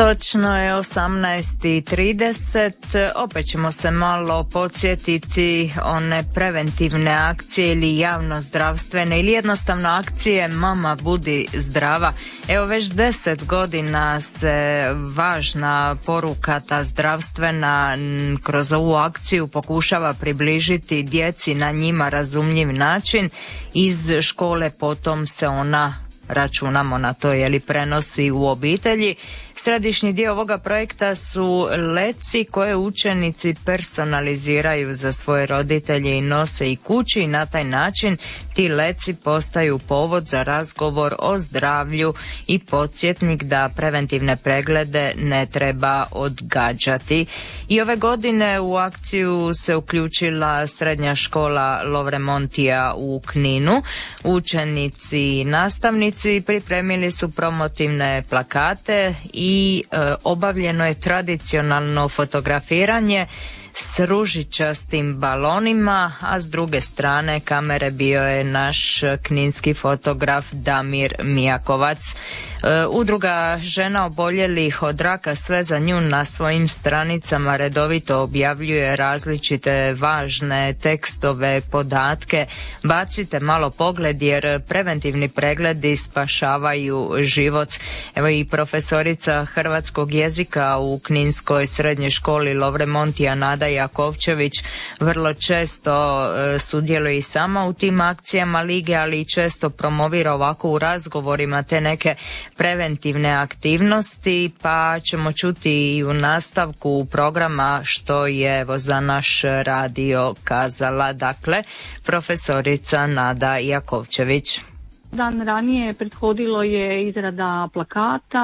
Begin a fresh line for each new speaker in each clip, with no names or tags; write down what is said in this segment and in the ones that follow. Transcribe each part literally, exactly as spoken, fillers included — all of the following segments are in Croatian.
Točno je osamnaest i trideset, opet ćemo se malo podsjetiti one preventivne akcije ili javnozdravstvene ili jednostavno akcije Mama budi zdrava. Evo već deset godina se važna poruka ta zdravstvena kroz ovu akciju pokušava približiti djeci na njima razumljiv način. Iz škole potom se ona, računamo na to, je li prenosi u obitelji. Središnji dio ovoga projekta su leci koje učenici personaliziraju za svoje roditelje i nose i kući i na taj način ti leci postaju povod za razgovor o zdravlju i podsjetnik da preventivne preglede ne treba odgađati. I ove godine u akciju se uključila srednja škola Lovre Montija u Kninu. Učenici i nastavnici pripremili su promotivne plakate i i e, obavljeno je tradicionalno fotografiranje s ružičastim balonima, a s druge strane kamere bio je naš kninski fotograf Damir Mijakovac. E, udruga žena oboljelih od raka Sve za nju na svojim stranicama redovito objavljuje različite važne tekstove, podatke. Bacite malo pogled jer preventivni pregledi spašavaju život. Evo i profesorica hrvatskog jezika u Kninskoj srednjoj školi Lovre Montija Nada Jakovčević vrlo često e, sudjeluje i sama u tim akcijama lige, ali i često promovira ovako u razgovorima te neke preventivne aktivnosti, pa ćemo čuti i u nastavku programa što je evo za naš radio kazala, dakle, profesorica Nada Jakovčević.
Dan ranije prethodilo je izrada plakata,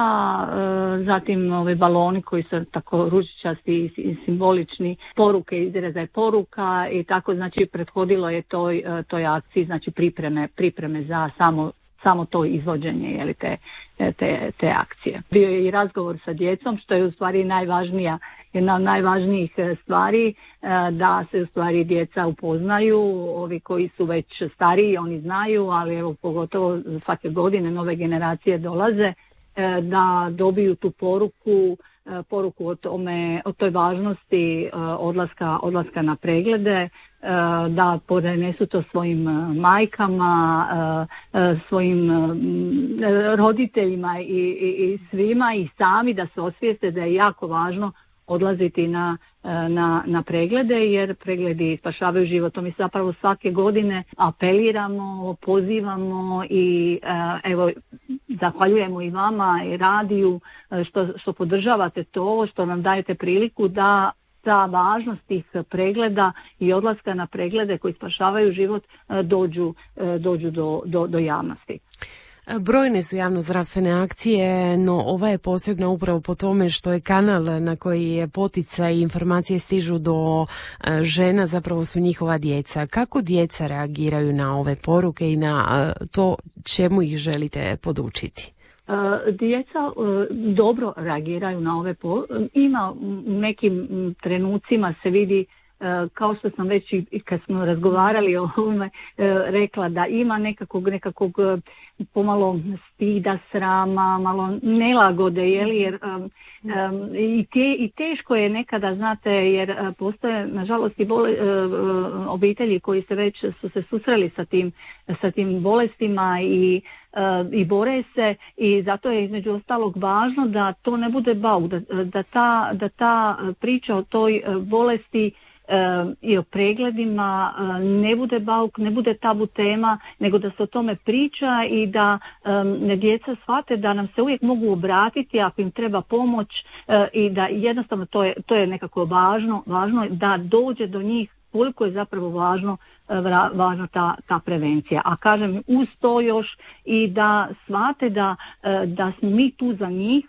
zatim ove baloni koji su tako ružičasti i simbolični, poruke, izraza je poruka i tako, znači prethodilo je toj, toj akciji, znači pripreme, pripreme za samo, samo to izvođenje, jeli, te, te, te akcije. Bio je i razgovor sa djecom, što je u stvari najvažnija, jedna od najvažnijih stvari, da se u stvari djeca upoznaju, ovi koji su već stariji, oni znaju, ali evo pogotovo svake godine nove generacije dolaze, da dobiju tu poruku, poruku o tome, o toj važnosti odlaska, odlaska na preglede, da prenesu to svojim majkama, svojim roditeljima i, i, i svima i sami da se osvijeste da je jako važno odlaziti na, na, na preglede, jer pregledi spašavaju život. To mi zapravo svake godine apeliramo, pozivamo i evo, zahvaljujemo i vama i radiju što, što podržavate to, što nam dajete priliku da ta važnost tih pregleda i odlaska na preglede koji spašavaju život dođu, dođu do, do, do javnosti.
Brojne su javnozdravstvene akcije, no ova je posebna upravo po tome što je kanal na koji je poticaj i informacije stižu do žena, zapravo su njihova djeca. Kako djeca reagiraju na ove poruke i na to čemu ih želite podučiti?
Djeca dobro reagiraju na ove poruke. Ima u nekim trenucima se vidi, kao što sam već i kad smo razgovarali o ovome rekla, da ima nekakvog, nekakvog pomalo stida, srama, malo nelagode, jeli, jer um, um, i, te, i teško je nekada, znate, jer uh, postoje nažalost i bole, uh, obitelji koji se već su se susreli sa tim, sa tim bolestima i Uh, i bore se, i zato je između ostalog važno da to ne bude bauk, da, da, ta, da ta priča o toj bolesti uh, i o pregledima uh, ne bude bauk, ne bude tabu tema, nego da se o tome priča i da um, djeca shvate da nam se uvijek mogu obratiti ako im treba pomoć uh, i da jednostavno to je, to je nekako važno, važno da dođe do njih koliko je zapravo važno, važna ta, ta prevencija. A kažem, uz to još i da shvate da, da smo mi tu za njih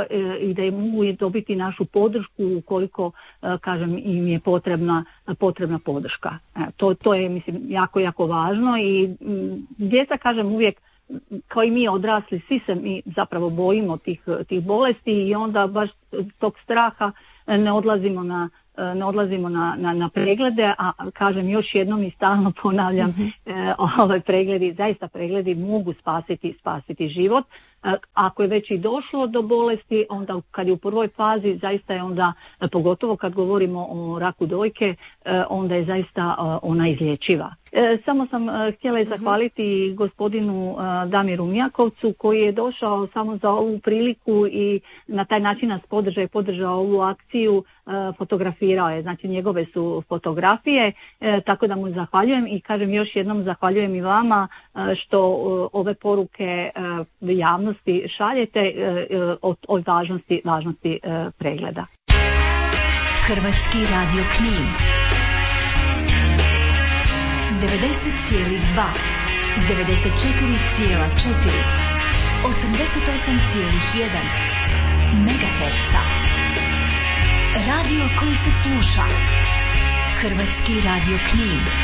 i da im mogu dobiti našu podršku ukoliko, kažem, im je potrebna, potrebna podrška. To, to je, mislim, jako, jako važno i djeca, kažem, uvijek kao i mi odrasli, svi se mi zapravo bojimo tih, tih bolesti i onda baš tog straha ne odlazimo na ne odlazimo na, na, na preglede, a kažem još jednom i stalno ponavljam, mm-hmm. e, ove pregledi, zaista pregledi mogu spasiti, spasiti život. Ako je već i došlo do bolesti, onda kad je u prvoj fazi, zaista je onda, pogotovo kad govorimo o raku dojke, onda je zaista ona izlječiva. Samo sam htjela zahvaliti gospodinu Damiru Mijakovcu koji je došao samo za ovu priliku i na taj način nas podržao i podržao ovu akciju, fotografirao je, znači njegove su fotografije, tako da mu zahvaljujem i kažem još jednom zahvaljujem i vama što ove poruke javnosti šaljete o, o važnosti, važnosti pregleda.
Hrvatski radio Knin devedeset zarez dva, devedeset četiri zarez četiri, osamdeset osam zarez jedan megaherca. Radio koji se sluša. Hrvatski radio Knin.